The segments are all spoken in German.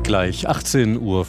gleich 18:15 Uhr.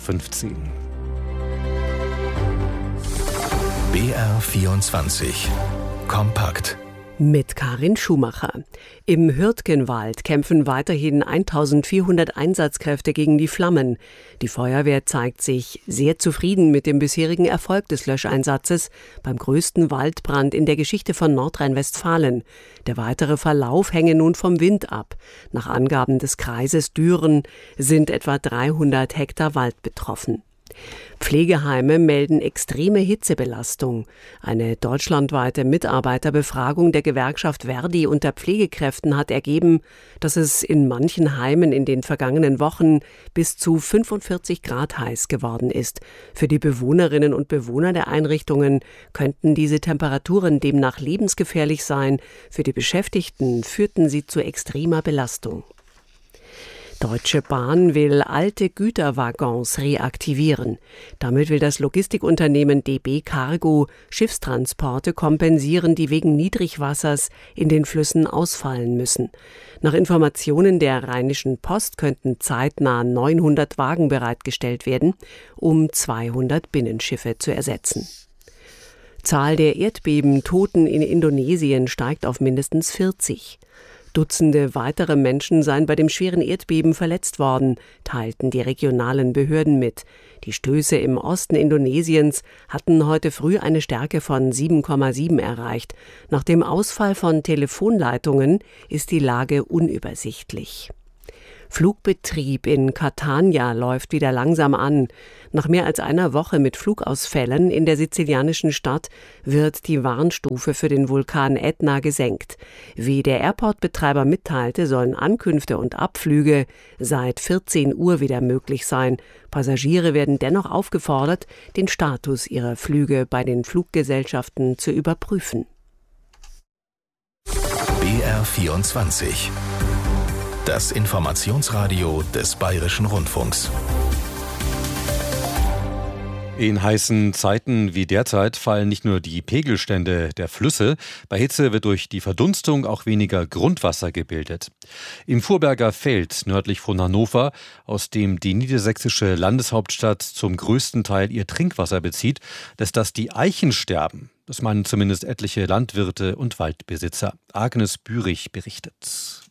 BR24 Kompakt. Mit Karin Schumacher. Im Hürtgenwald kämpfen weiterhin 1400 Einsatzkräfte gegen die Flammen. Die Feuerwehr zeigt sich sehr zufrieden mit dem bisherigen Erfolg des Löscheinsatzes beim größten Waldbrand in der Geschichte von Nordrhein-Westfalen. Der weitere Verlauf hänge nun vom Wind ab. Nach Angaben des Kreises Düren sind etwa 300 Hektar Wald betroffen. Pflegeheime melden extreme Hitzebelastung. Eine deutschlandweite Mitarbeiterbefragung der Gewerkschaft Verdi unter Pflegekräften hat ergeben, dass es in manchen Heimen in den vergangenen Wochen bis zu 45 Grad heiß geworden ist. Für die Bewohnerinnen und Bewohner der Einrichtungen könnten diese Temperaturen demnach lebensgefährlich sein. Für die Beschäftigten führten sie zu extremer Belastung. Deutsche Bahn will alte Güterwaggons reaktivieren. Damit will das Logistikunternehmen DB Cargo Schiffstransporte kompensieren, die wegen Niedrigwassers in den Flüssen ausfallen müssen. Nach Informationen der Rheinischen Post könnten zeitnah 900 Wagen bereitgestellt werden, um 200 Binnenschiffe zu ersetzen. Zahl der Erdbebentoten in Indonesien steigt auf mindestens 40. Dutzende weitere Menschen seien bei dem schweren Erdbeben verletzt worden, teilten die regionalen Behörden mit. Die Stöße im Osten Indonesiens hatten heute früh eine Stärke von 7,7 erreicht. Nach dem Ausfall von Telefonleitungen ist die Lage unübersichtlich. Flugbetrieb in Catania läuft wieder langsam an. Nach mehr als einer Woche mit Flugausfällen in der sizilianischen Stadt wird die Warnstufe für den Vulkan Ätna gesenkt. Wie der Airport-Betreiber mitteilte, sollen Ankünfte und Abflüge seit 14 Uhr wieder möglich sein. Passagiere werden dennoch aufgefordert, den Status ihrer Flüge bei den Fluggesellschaften zu überprüfen. BR24 Das Informationsradio des Bayerischen Rundfunks. In heißen Zeiten wie derzeit fallen nicht nur die Pegelstände der Flüsse, bei Hitze wird durch die Verdunstung auch weniger Grundwasser gebildet. Im Vorberger Feld nördlich von Hannover, aus dem die niedersächsische Landeshauptstadt zum größten Teil ihr Trinkwasser bezieht, lässt das die Eichen sterben. Das meinen zumindest etliche Landwirte und Waldbesitzer. Agnes Bürich berichtet.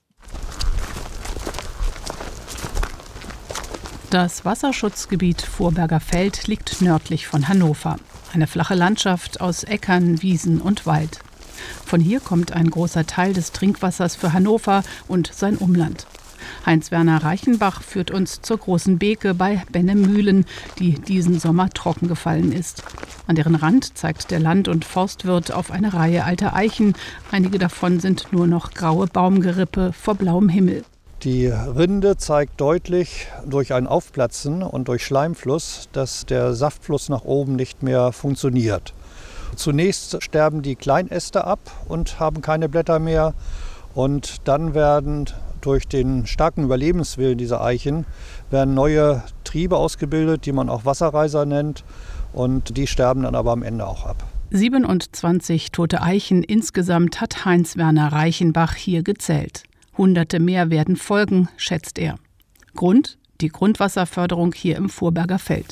Das Wasserschutzgebiet Vorberger Feld liegt nördlich von Hannover. Eine flache Landschaft aus Äckern, Wiesen und Wald. Von hier kommt ein großer Teil des Trinkwassers für Hannover und sein Umland. Heinz-Werner Reichenbach führt uns zur großen Beeke bei Bennemühlen, die diesen Sommer trocken gefallen ist. An deren Rand zeigt der Land- und Forstwirt auf eine Reihe alter Eichen. Einige davon sind nur noch graue Baumgerippe vor blauem Himmel. Die Rinde zeigt deutlich durch ein Aufplatzen und durch Schleimfluss, dass der Saftfluss nach oben nicht mehr funktioniert. Zunächst sterben die Kleinäste ab und haben keine Blätter mehr. Und dann werden durch den starken Überlebenswillen dieser Eichen werden neue Triebe ausgebildet, die man auch Wasserreiser nennt. Und die sterben dann aber am Ende auch ab. 27 tote Eichen insgesamt hat Heinz-Werner Reichenbach hier gezählt. Hunderte mehr werden folgen, schätzt er. Grund? Die Grundwasserförderung hier im Vorberger Feld.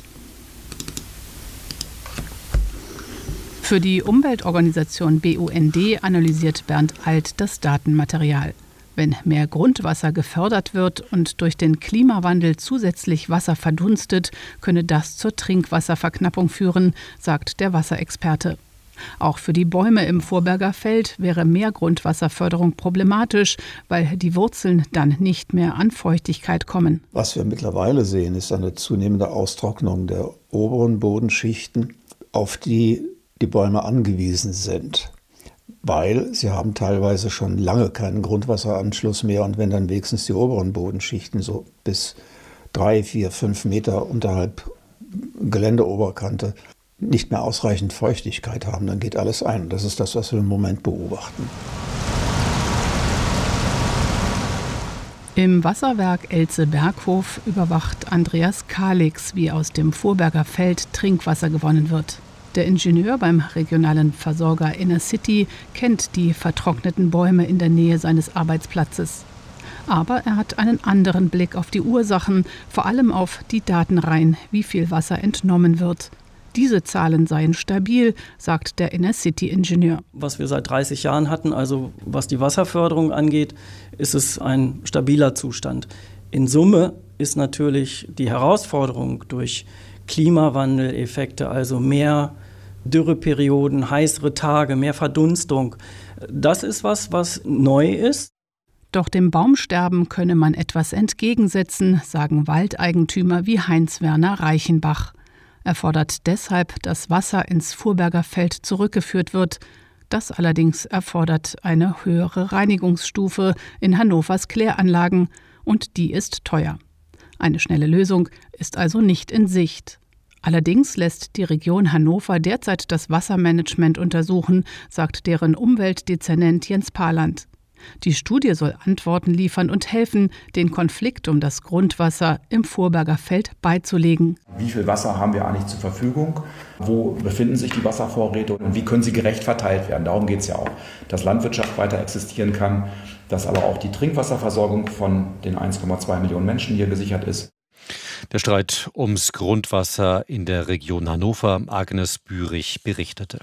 Für die Umweltorganisation BUND analysiert Bernd Alt das Datenmaterial. Wenn mehr Grundwasser gefördert wird und durch den Klimawandel zusätzlich Wasser verdunstet, könne das zur Trinkwasserverknappung führen, sagt der Wasserexperte. Auch für die Bäume im Vorberger Feld wäre mehr Grundwasserförderung problematisch, weil die Wurzeln dann nicht mehr an Feuchtigkeit kommen. Was wir mittlerweile sehen, ist eine zunehmende Austrocknung der oberen Bodenschichten, auf die die Bäume angewiesen sind. Weil sie haben teilweise schon lange keinen Grundwasseranschluss mehr und wenn dann wenigstens die oberen Bodenschichten so bis 3, 4, 5 Meter unterhalb Geländeoberkante nicht mehr ausreichend Feuchtigkeit haben, dann geht alles ein. Und das ist das, was wir im Moment beobachten. Im Wasserwerk Elze-Berghof überwacht Andreas Kalix, wie aus dem Vorberger Feld Trinkwasser gewonnen wird. Der Ingenieur beim regionalen Versorger Inner City kennt die vertrockneten Bäume in der Nähe seines Arbeitsplatzes. Aber er hat einen anderen Blick auf die Ursachen, vor allem auf die Datenreihen, wie viel Wasser entnommen wird. Diese Zahlen seien stabil, sagt der Inner-City-Ingenieur. Was wir seit 30 Jahren hatten, also was die Wasserförderung angeht, ist es ein stabiler Zustand. In Summe ist natürlich die Herausforderung durch Klimawandeleffekte, also mehr Dürreperioden, heißere Tage, mehr Verdunstung, das ist was neu ist. Doch dem Baumsterben könne man etwas entgegensetzen, sagen Waldeigentümer wie Heinz-Werner Reichenbach. Er fordert deshalb, dass Wasser ins Vorberger Feld zurückgeführt wird. Das allerdings erfordert eine höhere Reinigungsstufe in Hannovers Kläranlagen und die ist teuer. Eine schnelle Lösung ist also nicht in Sicht. Allerdings lässt die Region Hannover derzeit das Wassermanagement untersuchen, sagt deren Umweltdezernent Jens Paland. Die Studie soll Antworten liefern und helfen, den Konflikt um das Grundwasser im Vorberger Feld beizulegen. Wie viel Wasser haben wir eigentlich zur Verfügung? Wo befinden sich die Wasservorräte und wie können sie gerecht verteilt werden? Darum geht es ja auch, dass Landwirtschaft weiter existieren kann, dass aber auch die Trinkwasserversorgung von den 1,2 Millionen Menschen hier gesichert ist. Der Streit ums Grundwasser in der Region Hannover, Agnes Bürich berichtete.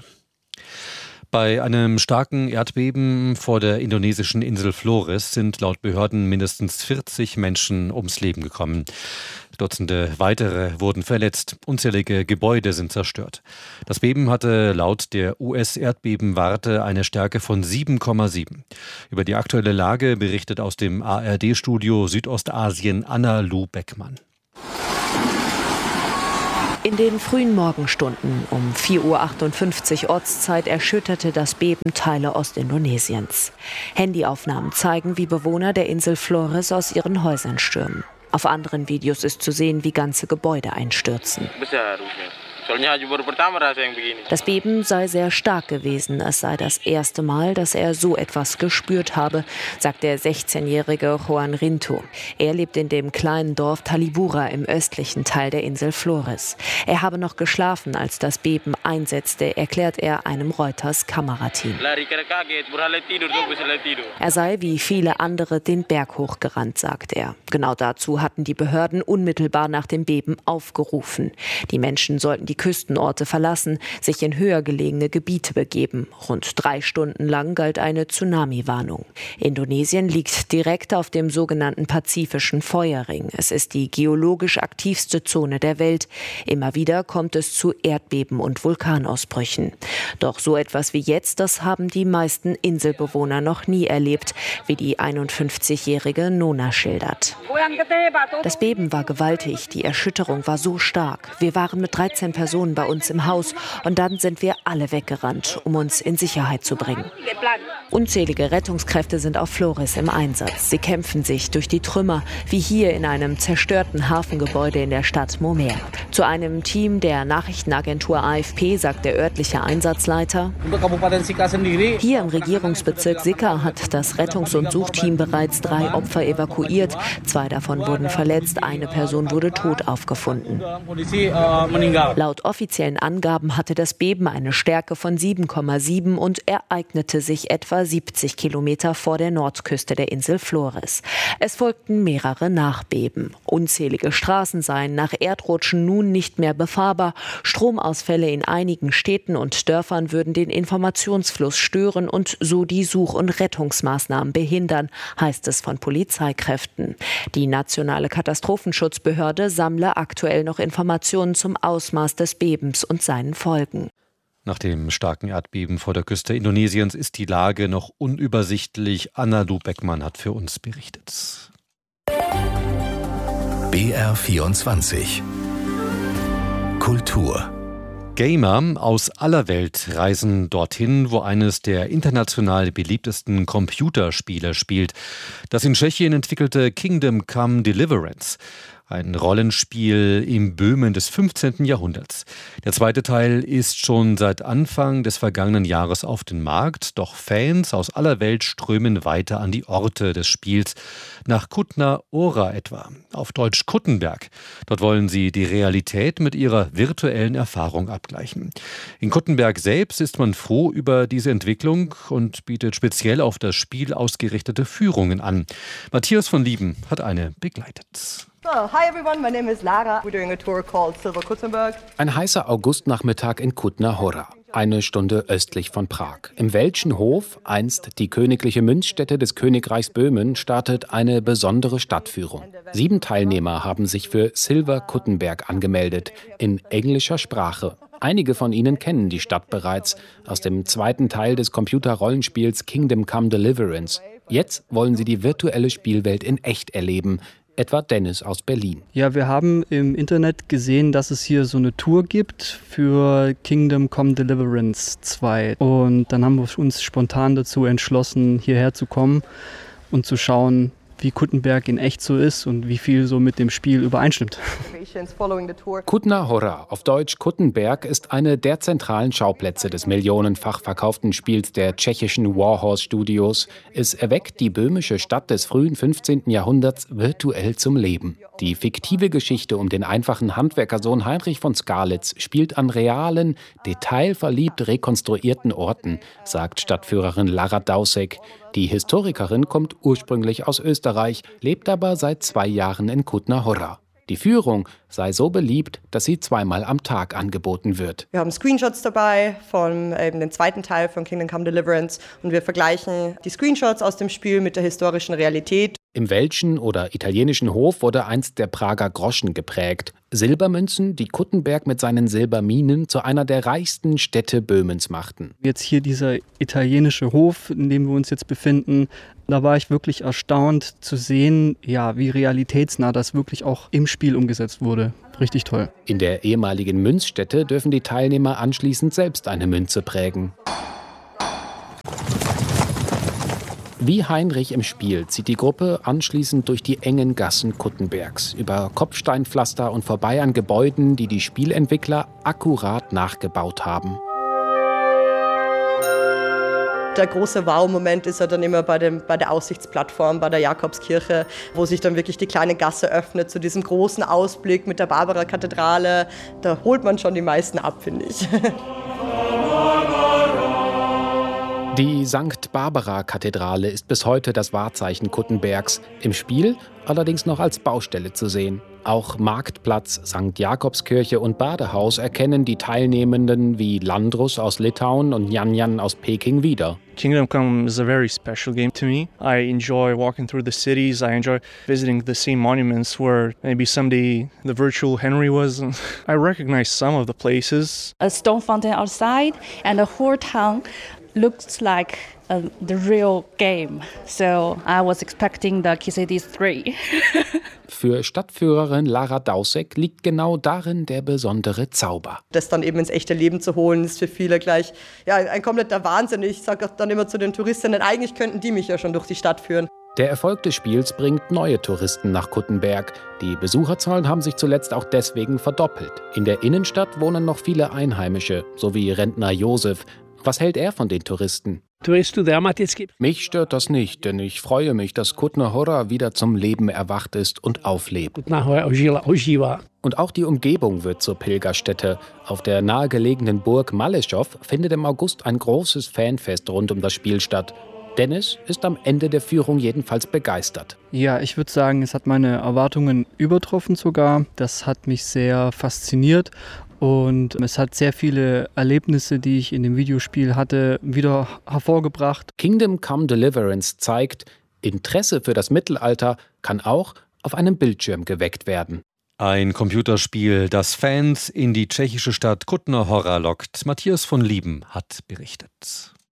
Bei einem starken Erdbeben vor der indonesischen Insel Flores sind laut Behörden mindestens 40 Menschen ums Leben gekommen. Dutzende weitere wurden verletzt. Unzählige Gebäude sind zerstört. Das Beben hatte laut der US-Erdbebenwarte eine Stärke von 7,7. Über die aktuelle Lage berichtet aus dem ARD-Studio Südostasien Anna Lu Beckmann. In den frühen Morgenstunden um 4:58 Uhr Ortszeit erschütterte das Beben Teile Ostindonesiens. Handyaufnahmen zeigen, wie Bewohner der Insel Flores aus ihren Häusern stürmen. Auf anderen Videos ist zu sehen, wie ganze Gebäude einstürzen. Das Beben sei sehr stark gewesen. Es sei das erste Mal, dass er so etwas gespürt habe, sagt der 16-jährige Juan Rinto. Er lebt in dem kleinen Dorf Talibura im östlichen Teil der Insel Flores. Er habe noch geschlafen, als das Beben einsetzte, erklärt er einem Reuters-Kamerateam. Er sei wie viele andere den Berg hochgerannt, sagt er. Genau dazu hatten die Behörden unmittelbar nach dem Beben aufgerufen. Die Menschen sollten die Küstenorte verlassen, sich in höher gelegene Gebiete begeben. Rund 3 Stunden lang galt eine Tsunami-Warnung. Indonesien liegt direkt auf dem sogenannten Pazifischen Feuerring. Es ist die geologisch aktivste Zone der Welt. Immer wieder kommt es zu Erdbeben und Vulkanausbrüchen. Doch so etwas wie jetzt, das haben die meisten Inselbewohner noch nie erlebt, wie die 51-jährige Nona schildert. Das Beben war gewaltig, die Erschütterung war so stark. Wir waren mit 13 Personen bei uns im Haus und dann sind wir alle weggerannt, um uns in Sicherheit zu bringen. Unzählige Rettungskräfte sind auf Flores im Einsatz. Sie kämpfen sich durch die Trümmer, wie hier in einem zerstörten Hafengebäude in der Stadt Momer. Zu einem Team der Nachrichtenagentur AFP sagt der örtliche Einsatzleiter: Hier im Regierungsbezirk Sika hat das Rettungs- und Suchteam bereits 3 Opfer evakuiert. 2 davon wurden verletzt, eine Person wurde tot aufgefunden. Laut offiziellen Angaben hatte das Beben eine Stärke von 7,7 und ereignete sich etwa 70 Kilometer vor der Nordküste der Insel Flores. Es folgten mehrere Nachbeben. Unzählige Straßen seien nach Erdrutschen nun nicht mehr befahrbar. Stromausfälle in einigen Städten und Dörfern würden den Informationsfluss stören und so die Such- und Rettungsmaßnahmen behindern, heißt es von Polizeikräften. Die nationale Katastrophenschutzbehörde sammle aktuell noch Informationen zum Ausmaß des Bebens und seinen Folgen. Nach dem starken Erdbeben vor der Küste Indonesiens ist die Lage noch unübersichtlich. Anna Lu Beckmann hat für uns berichtet. BR24 Kultur. Gamer aus aller Welt reisen dorthin, wo eines der international beliebtesten Computerspiele spielt. Das in Tschechien entwickelte Kingdom Come Deliverance. Ein Rollenspiel im Böhmen des 15. Jahrhunderts. Der zweite Teil ist schon seit Anfang des vergangenen Jahres auf den Markt, doch Fans aus aller Welt strömen weiter an die Orte des Spiels, nach Kutna Hora etwa, auf Deutsch Kuttenberg. Dort wollen sie die Realität mit ihrer virtuellen Erfahrung abgleichen. In Kuttenberg selbst ist man froh über diese Entwicklung und bietet speziell auf das Spiel ausgerichtete Führungen an. Matthias von Lieben hat eine begleitet. So, hi everyone, my name is Lara. We're doing a tour called Silver Kuttenberg. Ein heißer Augustnachmittag in Kutna Hora, eine Stunde östlich von Prag. Im Welschen Hof, einst die königliche Münzstätte des Königreichs Böhmen, startet eine besondere Stadtführung. 7 Teilnehmer haben sich für Silver Kuttenberg angemeldet, in englischer Sprache. Einige von ihnen kennen die Stadt bereits aus dem zweiten Teil des Computerrollenspiels Kingdom Come Deliverance. Jetzt wollen sie die virtuelle Spielwelt in echt erleben. Etwa Dennis aus Berlin. Ja, wir haben im Internet gesehen, dass es hier so eine Tour gibt für Kingdom Come Deliverance 2. Und dann haben wir uns spontan dazu entschlossen, hierher zu kommen und zu schauen, wie Kuttenberg in echt so ist und wie viel so mit dem Spiel übereinstimmt. Kutna Hora, auf Deutsch Kuttenberg, ist eine der zentralen Schauplätze des millionenfach verkauften Spiels der tschechischen Warhorse Studios. Es erweckt die böhmische Stadt des frühen 15. Jahrhunderts virtuell zum Leben. Die fiktive Geschichte um den einfachen Handwerkersohn Heinrich von Skalitz spielt an realen, detailverliebt rekonstruierten Orten, sagt Stadtführerin Lara Dausek. Die Historikerin kommt ursprünglich aus Österreich, lebt aber seit 2 Jahren in Kutna Hora. Die Führung sei so beliebt, dass sie 2-mal am Tag angeboten wird. Wir haben Screenshots dabei von dem zweiten Teil von Kingdom Come Deliverance und wir vergleichen die Screenshots aus dem Spiel mit der historischen Realität. Im welschen oder italienischen Hof wurde einst der Prager Groschen geprägt. Silbermünzen, die Kuttenberg mit seinen Silberminen zu einer der reichsten Städte Böhmens machten. Jetzt hier dieser italienische Hof, in dem wir uns jetzt befinden, da war ich wirklich erstaunt zu sehen, ja, wie realitätsnah das wirklich auch im Spiel umgesetzt wurde. Richtig toll. In der ehemaligen Münzstätte dürfen die Teilnehmer anschließend selbst eine Münze prägen. Wie Heinrich im Spiel zieht die Gruppe anschließend durch die engen Gassen Kuttenbergs, über Kopfsteinpflaster und vorbei an Gebäuden, die die Spielentwickler akkurat nachgebaut haben. Der große Wow-Moment ist ja dann immer bei der Aussichtsplattform, bei der Jakobskirche, wo sich dann wirklich die kleine Gasse öffnet, zu diesem großen Ausblick mit der Barbara-Kathedrale. Da holt man schon die meisten ab, finde ich. Die St. Barbara-Kathedrale ist bis heute das Wahrzeichen Kuttenbergs, im Spiel allerdings noch als Baustelle zu sehen. Auch Marktplatz, St. Jakobskirche und Badehaus erkennen die Teilnehmenden wie Landrus aus Litauen und Jan aus Peking wieder. Kingdom Come is a very special game to me. I enjoy walking through the cities. I enjoy visiting the same monuments where maybe someday the virtual Henry was. I recognize some of the places. A stone fountain outside and the whole town looks like the real game. So I was expecting the Kisedis 3. Für Stadtführerin Lara Dausek liegt genau darin der besondere Zauber. Das dann eben ins echte Leben zu holen, ist für viele gleich ein kompletter Wahnsinn. Ich sage dann immer zu den Touristinnen, eigentlich könnten die mich ja schon durch die Stadt führen. Der Erfolg des Spiels bringt neue Touristen nach Kuttenberg. Die Besucherzahlen haben sich zuletzt auch deswegen verdoppelt. In der Innenstadt wohnen noch viele Einheimische, sowie Rentner Josef. Was hält er von den Touristen? Mich stört das nicht, denn ich freue mich, dass Kutna Hora wieder zum Leben erwacht ist und auflebt. Und auch die Umgebung wird zur Pilgerstätte. Auf der nahegelegenen Burg Maleschow findet im August ein großes Fanfest rund um das Spiel statt. Dennis ist am Ende der Führung jedenfalls begeistert. Ja, ich würde sagen, es hat meine Erwartungen übertroffen sogar. Das hat mich sehr fasziniert. Und es hat sehr viele Erlebnisse, die ich in dem Videospiel hatte, wieder hervorgebracht. Kingdom Come Deliverance zeigt, Interesse für das Mittelalter kann auch auf einem Bildschirm geweckt werden. Ein Computerspiel, das Fans in die tschechische Stadt Kutna Hora lockt. Matthias von Lieben hat berichtet.